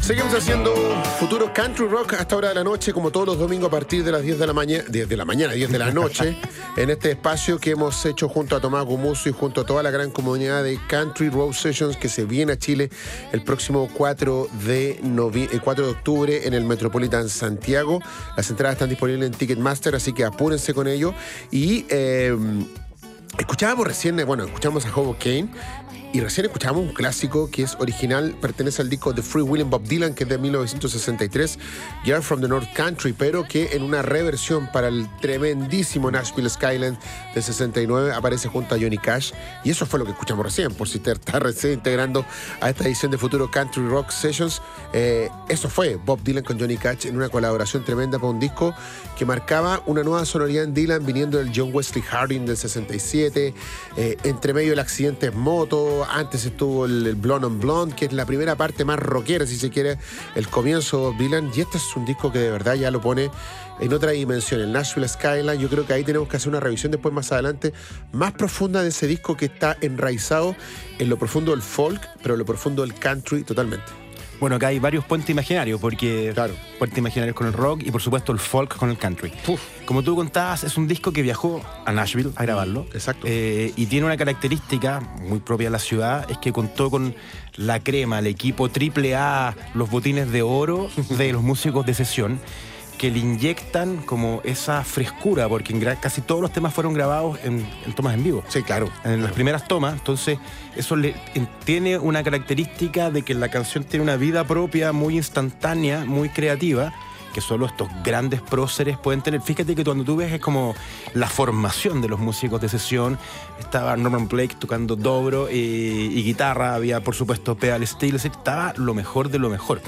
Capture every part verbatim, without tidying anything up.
Seguimos haciendo Futuro Country Rock hasta hora de la noche, como todos los domingos a partir de las diez de la mañana, diez de la mañana, diez de la noche, en este espacio que hemos hecho junto a Tomás Gumuzo y junto a toda la gran comunidad de Country Road Sessions que se viene a Chile el próximo cuatro de octubre en el Metropolitan Santiago. Las entradas están disponibles en Ticketmaster, así que apúrense con ello. Y eh, escuchábamos recién, bueno, escuchamos a Hoboken. Y recién escuchamos un clásico que es original, pertenece al disco The Free Willing Bob Dylan, que es de mil novecientos sesenta y tres, Girl from the North Country, pero que en una reversión para el tremendísimo Nashville Skyline de sesenta y nueve aparece junto a Johnny Cash. Y eso fue lo que escuchamos recién, por si te estás recién integrando a esta edición de Futuro Country Rock Sessions. Eh, eso fue Bob Dylan con Johnny Cash en una colaboración tremenda para un disco que marcaba una nueva sonoridad en Dylan, viniendo del John Wesley Harding del sesenta y siete, eh, entre medio del accidente en moto. Antes estuvo el, el Blonde on Blonde, que es la primera parte más rockera, si se quiere, el comienzo de Bob Dylan. Y este es un disco que de verdad ya lo pone en otra dimensión, el Nashville Skyline. Yo creo que ahí tenemos que hacer una revisión después, más adelante, más profunda de ese disco que está enraizado en lo profundo del folk, pero en lo profundo del country totalmente. Bueno, acá hay varios puentes imaginarios, porque claro. Puentes imaginarios con el rock y por supuesto el folk con el country. Uf. Como tú contabas, es un disco que viajó a Nashville a grabarlo. Exacto. Eh, y tiene una característica muy propia de la ciudad, es que contó con la crema, el equipo triple A, los botines de oro de los músicos de sesión, que le inyectan como esa frescura, porque en casi todos los temas fueron grabados en, en tomas en vivo. Sí, claro. En claro. las primeras tomas, entonces eso le, en, tiene una característica de que la canción tiene una vida propia muy instantánea, muy creativa, que solo estos grandes próceres pueden tener. Fíjate que cuando tú ves es como la formación de los músicos de sesión. Estaba Norman Blake tocando dobro y, y guitarra, había por supuesto pedal steel, estaba lo mejor de lo mejor.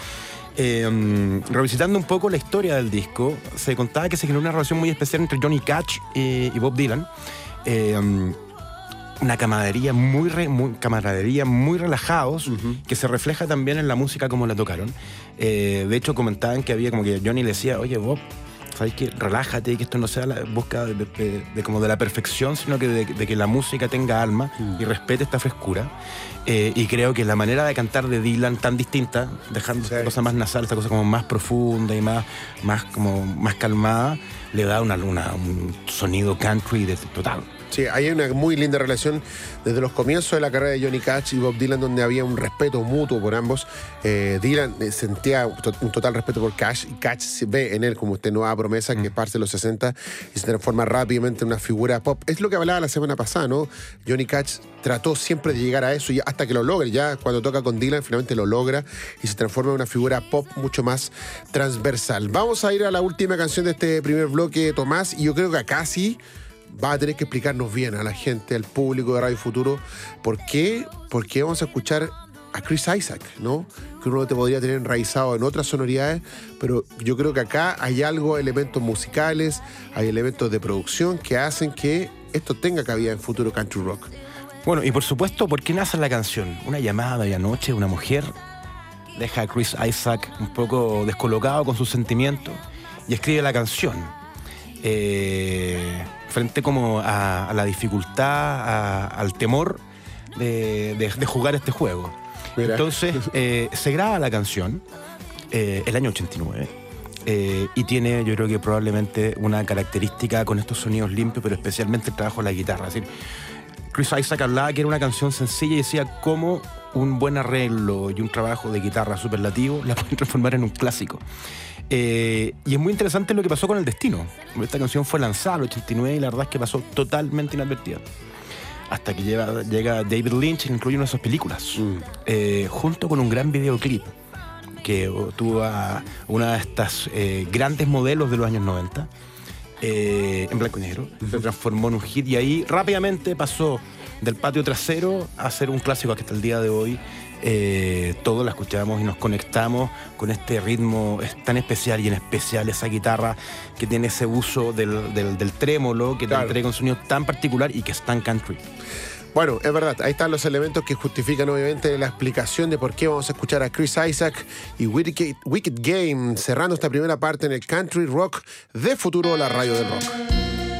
Eh, revisitando un poco la historia del disco, se contaba que se generó una relación muy especial entre Johnny Cash y, y Bob Dylan. Eh, una camaradería muy, re, muy, camaradería muy relajados, uh-huh. que se refleja también en la música como la tocaron. Eh, de hecho, comentaban que había como que Johnny le decía, oye Bob, ¿sabes qué? Relájate, que esto no sea la búsqueda de, de, de, como de la perfección, sino que de, de que la música tenga alma y respete esta frescura. Eh, y creo que la manera de cantar de Dylan tan distinta, dejando sí. esta cosa más nasal, esta cosa como más profunda y más, más, como más calmada, le da una, una, un sonido country de, total. Sí, hay una muy linda relación desde los comienzos de la carrera de Johnny Cash y Bob Dylan, donde había un respeto mutuo por ambos. Eh, Dylan eh, sentía un total respeto por Cash, y Cash se ve en él como esta nueva promesa mm. que parte de los sesenta y se transforma rápidamente en una figura pop. Es lo que hablaba la semana pasada, ¿no? Johnny Cash trató siempre de llegar a eso y hasta que lo logre. Ya cuando toca con Dylan, finalmente lo logra y se transforma en una figura pop mucho más transversal. Vamos a ir a la última canción de este primer bloque, Tomás, y yo creo que acá sí va a tener que explicarnos bien a la gente, al público de Radio Futuro, por qué, por qué vamos a escuchar a Chris Isaak, ¿no? Que uno te podría tener enraizado en otras sonoridades, pero yo creo que acá hay algo, elementos musicales, hay elementos de producción que hacen que esto tenga cabida en Futuro Country Rock. Bueno, y por supuesto, ¿por qué nace la canción? Una llamada de anoche, una mujer deja a Chris Isaak un poco descolocado con sus sentimientos y escribe la canción. Eh... frente como a, a la dificultad, a, al temor de, de, de jugar este juego. Mira. Entonces, eh, se graba la canción eh, el año ochenta y nueve eh, y tiene, yo creo que probablemente una característica con estos sonidos limpios, pero especialmente el trabajo de la guitarra. Es decir, Chris Isaak hablaba que era una canción sencilla y decía cómo un buen arreglo y un trabajo de guitarra superlativo la pueden transformar en un clásico. Eh, y es muy interesante lo que pasó con El Destino. Esta canción fue lanzada en el ochenta y nueve y la verdad es que pasó totalmente inadvertida. Hasta que llega, llega David Lynch y incluye una de sus películas, mm. eh, junto con un gran videoclip que tuvo a una de estas eh, grandes modelos de los años noventa, eh, en blanco y negro. Mm-hmm. Se transformó en un hit y ahí rápidamente pasó del patio trasero a ser un clásico que hasta el día de hoy eh, todos la escuchamos y nos conectamos con este ritmo tan especial, y en especial esa guitarra que tiene ese uso del, del, del trémolo, que claro. te entrega un sonido tan particular y que es tan country. Bueno, es verdad, ahí están los elementos que justifican obviamente la explicación de por qué vamos a escuchar a Chris Isaak y Wicked, Wicked Game, cerrando esta primera parte en el Country Rock de Futuro, la radio del rock.